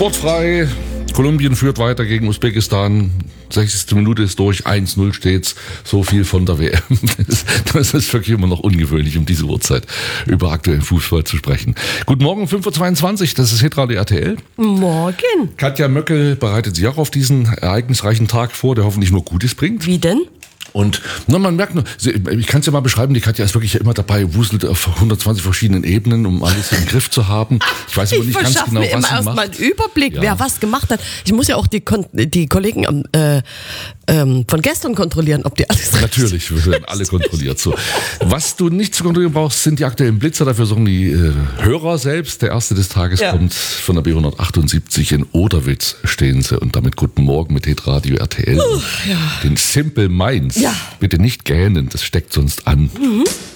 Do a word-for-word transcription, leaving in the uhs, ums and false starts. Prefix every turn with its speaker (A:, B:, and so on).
A: Sportfrei. Kolumbien führt weiter gegen Usbekistan. sechzigste Minute ist durch, eins null steht's. So viel von der W M. Das, das ist wirklich immer noch ungewöhnlich, um diese Uhrzeit über aktuellen Fußball zu sprechen. Guten Morgen, fünf Uhr zweiundzwanzig, das ist Hitradio R T L.
B: Morgen.
A: Katja Möckel bereitet sich auch auf diesen ereignisreichen Tag vor, der hoffentlich nur Gutes bringt.
B: Wie denn?
A: Und na, man merkt nur, ich kann es ja mal beschreiben, die Katja ist wirklich immer dabei, wuselt auf hundertzwanzig verschiedenen Ebenen, um alles im Griff zu haben. Ich weiß aber nicht ganz genau,
B: mir
A: was
B: immer
A: sie macht.
B: erst mal einen Überblick,
A: Ja.
B: wer was gemacht hat. Ich muss ja auch die, Kon- die Kollegen am, äh, ähm, von gestern kontrollieren, ob die alles
A: Natürlich, wir werden alle kontrolliert. So. Was du nicht zu kontrollieren brauchst, sind die aktuellen Blitzer. Dafür sorgen die äh, Hörer selbst. Der erste des Tages
B: Ja.
A: kommt von der B hundertachtundsiebzig in Oderwitz stehen sie. Und damit guten Morgen mit Hitradio R T L.
B: Uh, ja.
A: Den Simple Minds.
B: Ja.
A: Bitte nicht gähnen, das steckt sonst an.
B: Mhm.